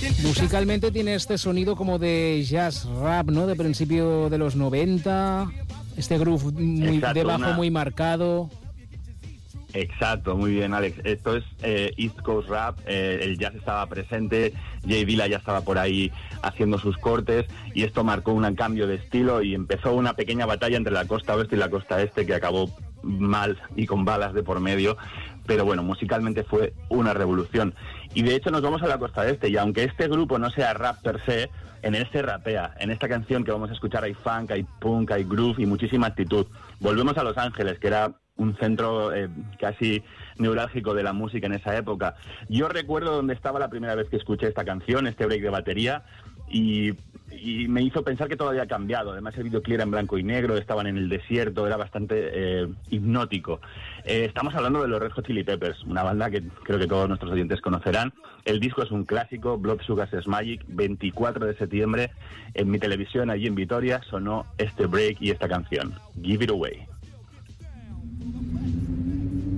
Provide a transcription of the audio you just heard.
Musicalmente tiene este sonido como de jazz rap, ¿no? De principio de los 90, este groove de bajo muy marcado. Exacto, muy bien, Alex. Esto es East Coast Rap, el jazz estaba presente, Jay Dilla ya estaba por ahí haciendo sus cortes y esto marcó un cambio de estilo y empezó una pequeña batalla entre la costa oeste y la costa este que acabó mal y con balas de por medio, pero bueno, musicalmente fue una revolución. Y de hecho nos vamos a la costa este y aunque este grupo no sea rap per se, en él se rapea. En esta canción que vamos a escuchar hay funk, hay punk, hay groove y muchísima actitud. Volvemos a Los Ángeles, que era un centro casi neurálgico de la música en esa época. Yo recuerdo dónde estaba la primera vez que escuché esta canción, este break de batería, y me hizo pensar que todo había cambiado. Además el videoclip era en blanco y negro, estaban en el desierto, era bastante hipnótico. Estamos hablando de los Red Hot Chili Peppers, una banda que creo que todos nuestros oyentes conocerán. El disco es un clásico, Blood Sugar Sex Magic. 24 de septiembre en mi televisión allí en Vitoria sonó este break y esta canción, Give It Away.